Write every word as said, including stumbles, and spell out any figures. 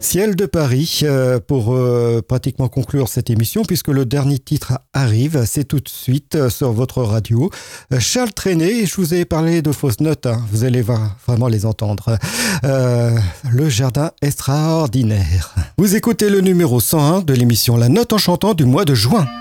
Ciel de Paris, euh, pour euh, pratiquement conclure cette émission, puisque le dernier titre arrive, c'est tout de suite euh, sur votre radio. Euh, Charles Trenet, je vous ai parlé de fausses notes, hein, vous allez voir, vraiment les entendre. Euh, le jardin extraordinaire. Vous écoutez le numéro cent un de l'émission La Note en chantant du mois de juin.